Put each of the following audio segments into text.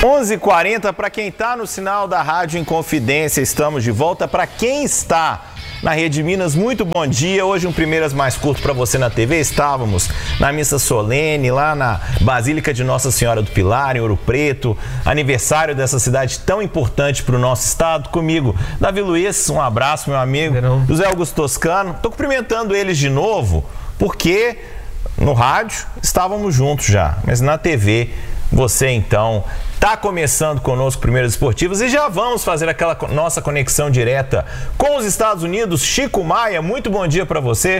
11h40, para quem está no sinal da Rádio Inconfidência, estamos de volta. Para quem está na Rede Minas, muito bom dia. Hoje um Primeiras mais curto para você na TV. Estávamos na missa solene, lá na Basílica de Nossa Senhora do Pilar, em Ouro Preto. Aniversário dessa cidade tão importante para o nosso estado. Comigo, Davi Luiz, um abraço, meu amigo. José Augusto Toscano. Estou cumprimentando eles de novo, porque no rádio estávamos juntos já, mas na TV você então está começando conosco Primeiras Esportivas e já vamos fazer aquela nossa conexão direta com os Estados Unidos. Chico Maia, muito bom dia para você.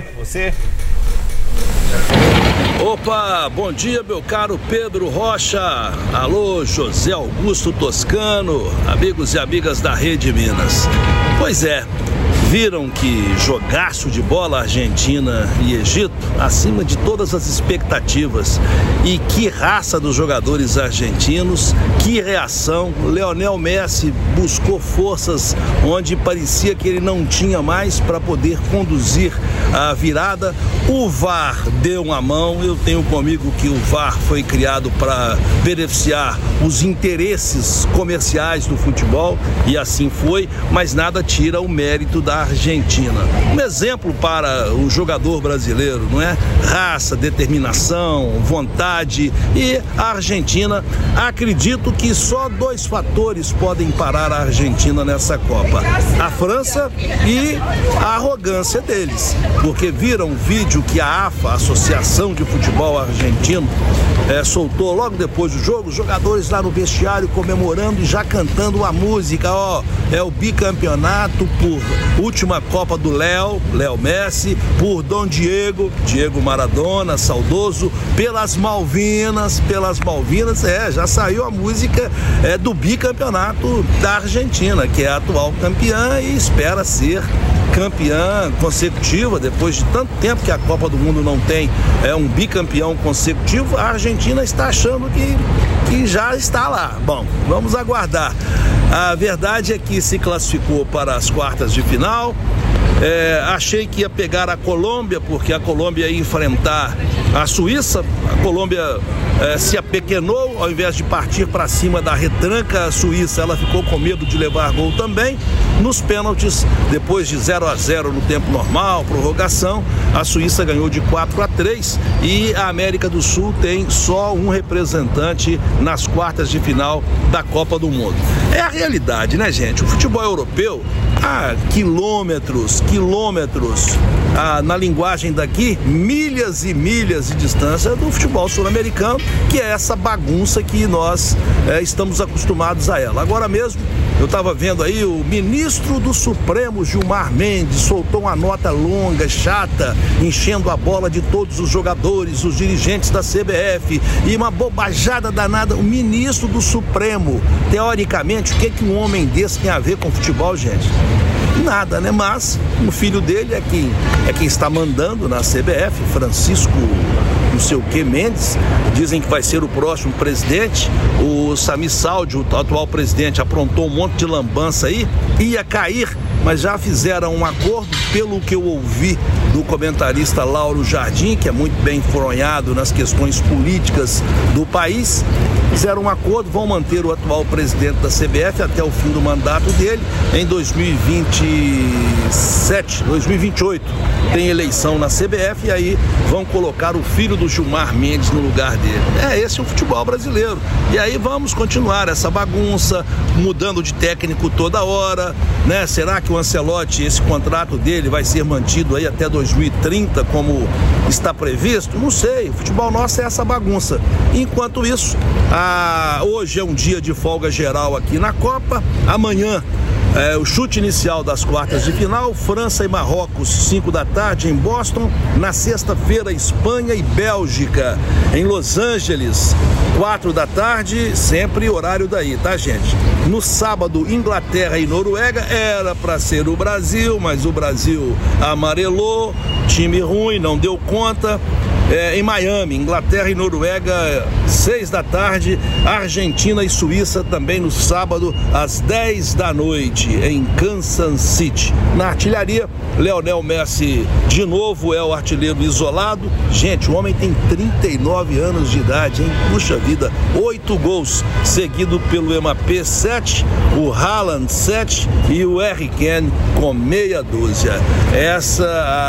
Opa, bom dia, meu caro Pedro Rocha. Alô, José Augusto Toscano, amigos e amigas da Rede Minas. Pois é, viram que jogaço de bola Argentina e Egito, acima de todas as expectativas. E que raça dos jogadores argentinos, que reação. Lionel Messi buscou forças onde parecia que ele não tinha mais para poder conduzir a virada. O VAR deu uma mão. Eu tenho comigo que o VAR foi criado para beneficiar os interesses comerciais do futebol, e assim foi, mas nada tira o mérito da Argentina. Um exemplo para o jogador brasileiro, não é? Raça, determinação, vontade. E a Argentina, acredito que só dois fatores podem parar a Argentina nessa Copa: a França e a arrogância deles. Porque viram um vídeo que a AFA, a Associação de Futebol Argentino, soltou logo depois do jogo, os jogadores lá no vestiário comemorando e já cantando a música, é o bicampeonato por última Copa do Léo Messi, por Dom Diego Maradona, saudoso, pelas Malvinas, já saiu a música do bicampeonato da Argentina, que é a atual campeã e espera ser campeã consecutiva. Depois de tanto tempo que a Copa do Mundo não tem um bicampeão consecutivo, a Argentina está achando que já está lá. Bom, vamos aguardar. A verdade é que se classificou para as quartas de final. Achei que ia pegar a Colômbia, porque a Colômbia ia enfrentar a Suíça. A Colômbia se apequenou, ao invés de partir para cima da retranca, a Suíça ela ficou com medo de levar gol também. Nos pênaltis, depois de 0-0 no tempo normal, prorrogação, a Suíça ganhou de 4-3 e a América do Sul tem só um representante nas quartas de final da Copa do Mundo. É a realidade, né, gente? O futebol europeu, a quilômetros, na linguagem daqui, milhas e milhas de distância do futebol sul-americano, que é essa bagunça que nós estamos acostumados a ela. Agora mesmo, eu estava vendo aí o ministro do Supremo, Gilmar Mendes, soltou uma nota longa, chata, enchendo a bola de todos os jogadores, os dirigentes da CBF, e uma bobajada danada. O ministro do Supremo, teoricamente, o que um homem desse tem a ver com futebol, gente? Nada, né? Mas o filho dele é quem está mandando na CBF, Francisco não sei o que Mendes, dizem que vai ser o próximo presidente. O Sami Saldi, o atual presidente, aprontou um monte de lambança aí, ia cair, mas já fizeram um acordo, pelo que eu ouvi do comentarista Lauro Jardim, que é muito bem enfronhado nas questões políticas do país. Fizeram um acordo, vão manter o atual presidente da CBF até o fim do mandato dele. Em 2028 tem eleição na CBF e aí vão colocar o filho do Gilmar Mendes no lugar dele. Esse é o futebol brasileiro. E aí vamos continuar essa bagunça, mudando de técnico toda hora, né? Será que o Ancelotti, esse contrato dele vai ser mantido aí até 2030, como está previsto? Não sei. O futebol nosso é essa bagunça. Enquanto isso, hoje é um dia de folga geral aqui na Copa. Amanhã o chute inicial das quartas de final, França e Marrocos, 5 da tarde em Boston. Na sexta-feira, Espanha e Bélgica em Los Angeles, 4 da tarde, sempre horário daí, tá, gente? No sábado, Inglaterra e Noruega, era para ser o Brasil, mas o Brasil amarelou, time ruim, não deu conta. em Miami, Inglaterra e Noruega, 6 da tarde, Argentina e Suíça também no sábado, às 10 da noite, em Kansas City. Na artilharia, Lionel Messi de novo é o artilheiro isolado. Gente, o homem tem 39 anos de idade, hein? Puxa vida, 8 gols, seguido pelo Mbappé 7, o Haaland 7 e o Harry Kane com meia dúzia. Essa